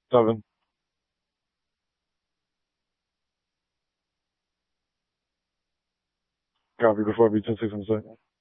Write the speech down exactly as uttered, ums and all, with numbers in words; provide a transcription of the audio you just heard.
Tá vendo? Copy before beats and six and seven.